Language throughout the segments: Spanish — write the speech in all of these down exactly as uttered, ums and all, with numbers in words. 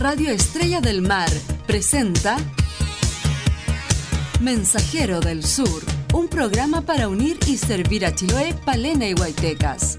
Radio Estrella del Mar presenta Mensajero del Sur, un programa para unir y servir a Chiloé, Palena y Huaytecas.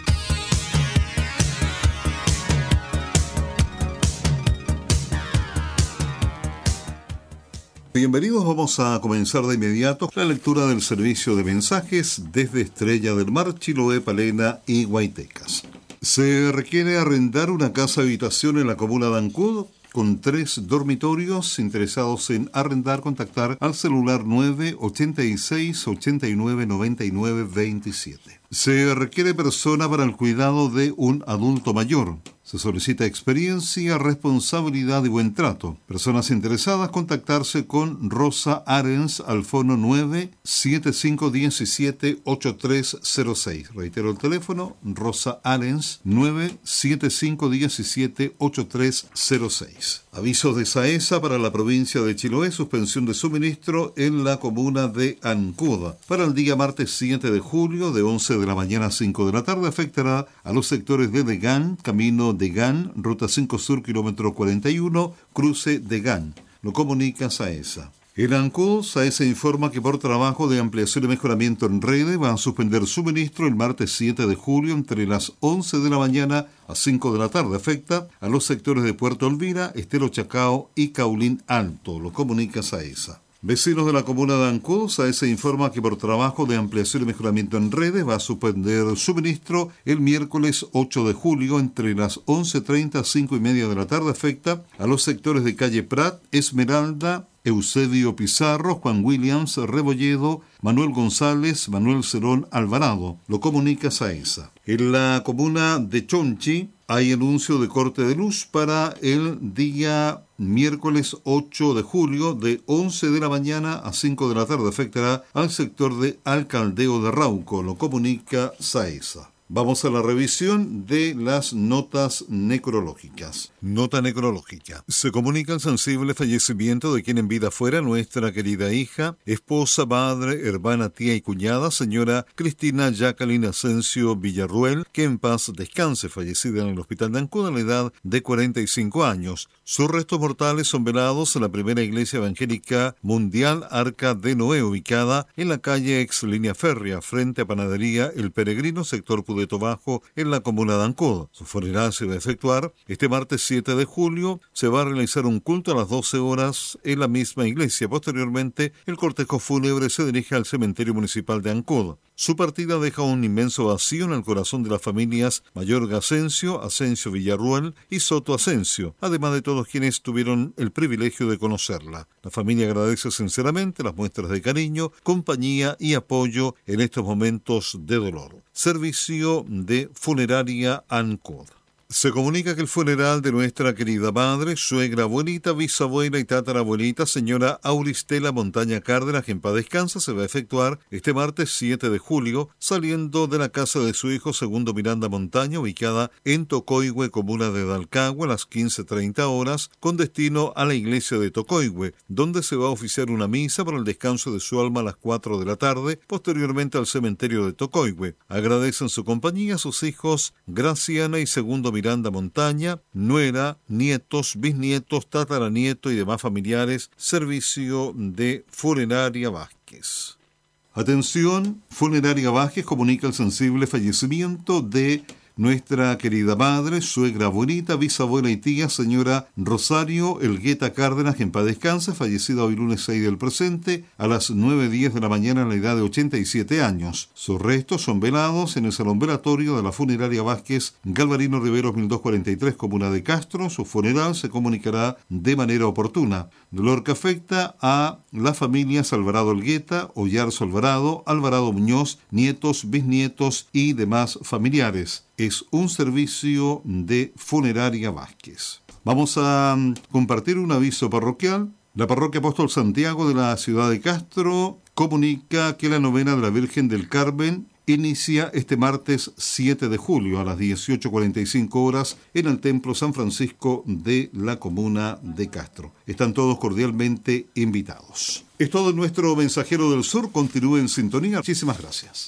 Bienvenidos, vamos a comenzar de inmediato la lectura del servicio de mensajes desde Estrella del Mar, Chiloé, Palena y Huaytecas. Se requiere arrendar una casa habitación en la comuna de Ancud con tres dormitorios. Interesados en arrendar, contactar al celular nueve ochenta y seis ochenta y nueve noventa y nueve veintisiete. Se requiere persona para el cuidado de un adulto mayor. Se solicita experiencia, responsabilidad y buen trato. Personas interesadas, contactarse con Rosa Arens al fono nueve siete cinco uno siete ocho tres cero seis. Reitero el teléfono, Rosa Arens nueve siete cinco uno siete ocho tres cero seis. Avisos de SAESA para la provincia de Chiloé, suspensión de suministro en la comuna de Ancud. Para el día martes siete de julio, de once de la mañana a cinco de la tarde, afectará a los sectores de Degán, camino Degán, ruta cinco Sur, kilómetro cuarenta y uno, cruce Degán. Lo comunica SAESA. En Ancud, SAESA informa que por trabajo de ampliación y mejoramiento en redes va a suspender suministro el martes siete de julio entre las once de la mañana a cinco de la tarde. Afecta a los sectores de Puerto Olvira, Estero Chacao y Caulín Alto. Lo comunica SAESA. Vecinos de la comuna de Ancud, SAESA informa que por trabajo de ampliación y mejoramiento en redes va a suspender suministro el miércoles ocho de julio entre las once treinta a cinco y media de la tarde. Afecta a los sectores de calle Prat, Esmeralda, Eusebio Pizarro, Juan Williams, Rebolledo, Manuel González, Manuel Cerón Alvarado. Lo comunica SAESA. En la comuna de Chonchi hay anuncio de corte de luz para el día miércoles ocho de julio de once de la mañana a cinco de la tarde. Afectará al sector de Alcaldeo de Rauco. Lo comunica SAESA. Vamos a la revisión de las notas necrológicas. Nota necrológica. Se comunica el sensible fallecimiento de quien en vida fuera nuestra querida hija, esposa, madre, hermana, tía y cuñada, señora Cristina Jacqueline Asensio Villarruel, que en paz descanse, fallecida en el hospital de Ancud a la edad de cuarenta y cinco años. Sus restos mortales son velados en la primera iglesia evangélica mundial Arca de Noé, ubicada en la calle ex línea férrea, frente a Panadería El Peregrino, sector Pudeto Bajo, en la comuna de Ancud. Su funeral se va a efectuar este martes siete de julio. Se va a realizar un culto a las doce horas en la misma iglesia. Posteriormente, el cortejo fúnebre se dirige al cementerio municipal de Ancud. Su partida deja un inmenso vacío en el corazón de las familias Mayorga Asensio, Asensio Villarruel y Soto Asensio, además de todos quienes tuvieron el privilegio de conocerla. La familia agradece sinceramente las muestras de cariño, compañía y apoyo en estos momentos de dolor. Servicio de Funeraria Ancud. Se comunica que el funeral de nuestra querida madre, suegra, abuelita, bisabuela y tatarabuelita, señora Auristela Montaña Cárdenas, que en paz descansa, se va a efectuar este martes siete de julio, saliendo de la casa de su hijo Segundo Miranda Montaña, ubicada en Tocoigüe, comuna de Dalcagua, a las quince treinta horas, con destino a la iglesia de Tocoigüe, donde se va a oficiar una misa para el descanso de su alma a las cuatro de la tarde, posteriormente al cementerio de Tocoigüe. Agradecen su compañía a sus hijos Graciana y Segundo Miranda Montaña, nuera, nietos, bisnietos, tataranieto y demás familiares. Servicio de Funeraria Vázquez. Atención, Funeraria Vázquez comunica el sensible fallecimiento de nuestra querida madre, suegra, abuelita, bisabuela y tía, señora Rosario Elgueta Cárdenas, que en paz descanse, fallecida hoy lunes seis del presente, a las nueve diez de la mañana a la edad de ochenta y siete años. Sus restos son velados en el salón velatorio de la Funeraria Vázquez, Galvarino Riveros mil doscientos cuarenta y tres, comuna de Castro. Su funeral se comunicará de manera oportuna. Dolor que afecta a las familias Alvarado Elgueta, Ollarzo Alvarado, Alvarado Muñoz, nietos, bisnietos y demás familiares. Es un servicio de Funeraria Vázquez. Vamos a compartir un aviso parroquial. La parroquia Apóstol Santiago de la ciudad de Castro comunica que la novena de la Virgen del Carmen inicia este martes siete de julio a las dieciocho cuarenta y cinco horas en el Templo San Francisco de la comuna de Castro. Están todos cordialmente invitados. Es todo en nuestro Mensajero del Sur. Continúe en sintonía. Muchísimas gracias.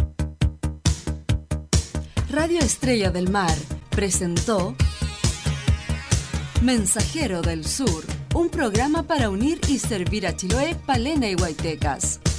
Radio Estrella del Mar presentó Mensajero del Sur, un programa para unir y servir a Chiloé, Palena y Huaytecas.